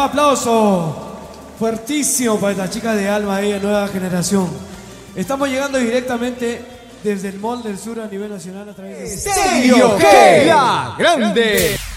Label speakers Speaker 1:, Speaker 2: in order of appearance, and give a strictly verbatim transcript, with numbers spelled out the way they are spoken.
Speaker 1: aplauso fuertísimo para estas chicas de Alma, ella, nueva generación. Estamos llegando directamente desde el Mall del Sur a nivel nacional a través de
Speaker 2: Estéreo G, la grande.